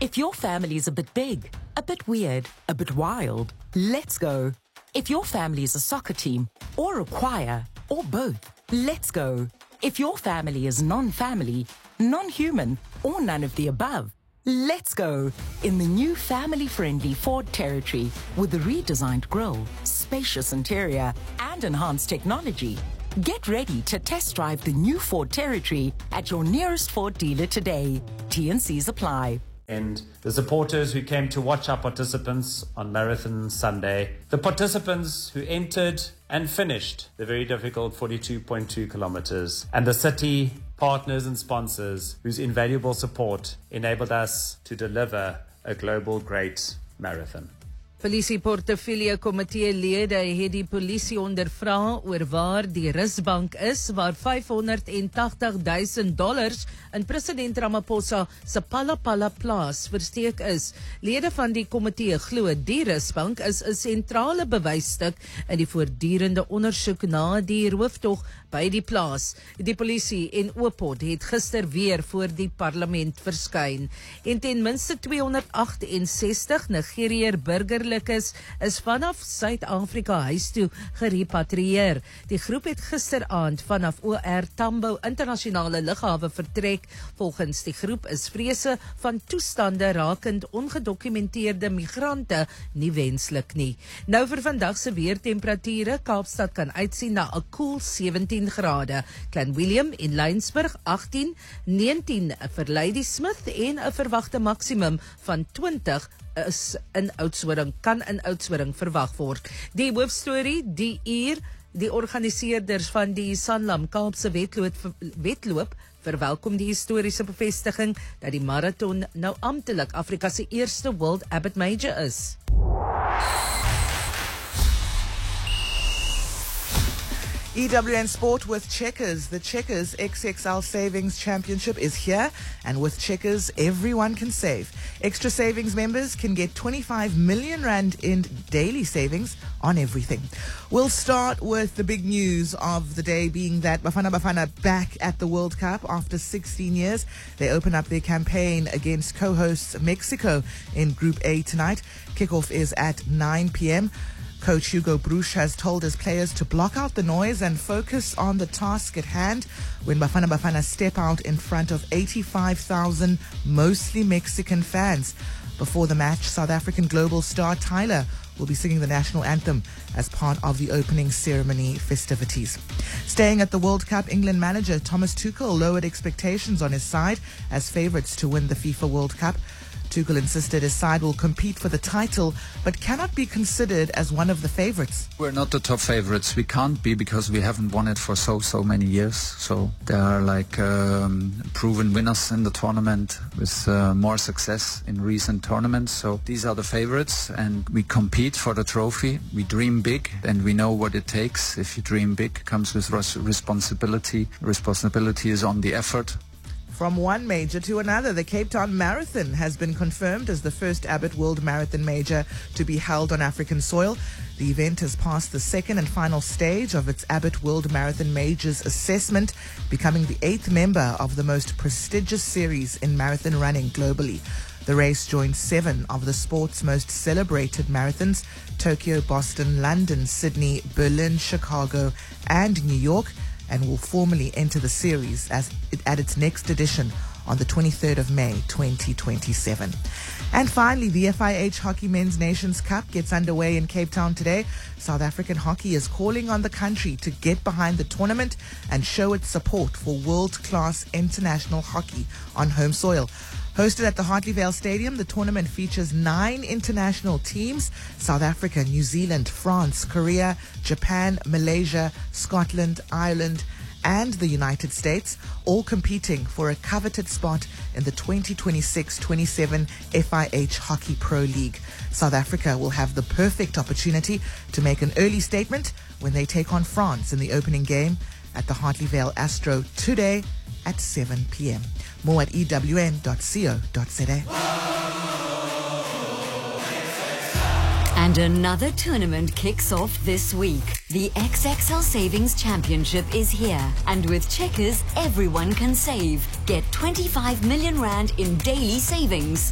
If your family's a bit big, a bit weird, a bit wild, let's go. If your family is a soccer team, or a choir, or both, let's go. If your family is non-family, non-human, or none of the above, let's go in the new family-friendly Ford Territory with a redesigned grille, spacious interior, and enhanced technology. Get ready to test drive the new Ford Territory at your nearest Ford dealer today. T&Cs apply. And the supporters who came to watch our participants on Marathon Sunday, the participants who entered and finished the very difficult 42.2 kilometers, and the city, partners and sponsors whose invaluable support enabled us to deliver a global great marathon. Polisie portefeulje komitee lede het die polisie ondervra oor waar die rusbank is waar $580,000 in president Ramaphosa se Palapala plaas versteek is. Lede van die komitee glo die rusbank is 'n sentrale bewysstuk in die voortdurende ondersoek na die rooftog by die plaas. Die polisie en Oopot het gister weer voor die parlement verskyn. En ten minste 268 Nigeriër burgerlikes is vanaf Suid-Afrika huis toe gerepatrieer. Die groep het gisteraand vanaf OR Tambo internasionale lughawe vertrek. Volgens die groep is vrese van toestande rakend ongedokumenteerde migrante nie wenslik nie. Nou vir vandag se weertemperature, Kaapstad kan uitsien na 'n koel 17 grade. Clan William en Laingsburg 18, 19 vir Ladysmith en 'n verwagte maksimum van 20 is in Oudtshoorn, kan in Oudtshoorn verwag word. Die hoofstorie die uur, die organiseerders van die Sanlam Kaapse wedloop verwelkom die historiese bevestiging dat die marathon nou amptelik Afrika se eerste World Abbott Major is. EWN Sport with Checkers. The Checkers XXL Savings Championship is here, and with Checkers, everyone can save. Extra Savings members can get 25 million rand in daily savings on everything. We'll start with the big news of the day being that Bafana Bafana back at the World Cup after 16 years. They open up their campaign against co-hosts Mexico in Group A tonight. Kickoff is at 9 p.m. Coach Hugo Bruch has told his players to block out the noise and focus on the task at hand when Bafana Bafana step out in front of 85,000 mostly Mexican fans. Before the match, South African global star Tyler will be singing the national anthem as part of the opening ceremony festivities. Staying at the World Cup, England manager Thomas Tuchel lowered expectations on his side as favourites to win the FIFA World Cup. Tuchel insisted his side will compete for the title, but cannot be considered as one of the favourites. We're not the top favourites. We can't be because we haven't won it for so many years. So there are proven winners in the tournament with more success in recent tournaments. So these are the favourites, and we compete for the trophy. We dream big, and we know what it takes. If you dream big, comes with responsibility. Responsibility is on the effort. From one major to another, the Cape Town Marathon has been confirmed as the first Abbott World Marathon Major to be held on African soil. The event has passed the second and final stage of its Abbott World Marathon Majors assessment, becoming the 8th member of the most prestigious series in marathon running globally. The race joins 7 of the sport's most celebrated marathons: Tokyo, Boston, London, Sydney, Berlin, Chicago, and New York, and will formally enter the series at its next edition on the 23rd of May 2027. And finally, the FIH Hockey Men's Nations Cup gets underway in Cape Town today. South African hockey is calling on the country to get behind the tournament and show its support for world-class international hockey on home soil. Hosted at the Hartleyvale Stadium, the tournament features 9 international teams: South Africa, New Zealand, France, Korea, Japan, Malaysia, Scotland, Ireland, and the United States, all competing for a coveted spot in the 2026-27 FIH Hockey Pro League. South Africa will have the perfect opportunity to make an early statement when they take on France in the opening game at the Hartleyvale Astro today at 7 p.m. More at ewn.co.za. And another tournament kicks off this week. The XXL Savings Championship is here. And with Checkers, everyone can save. Get 25 million rand in daily savings.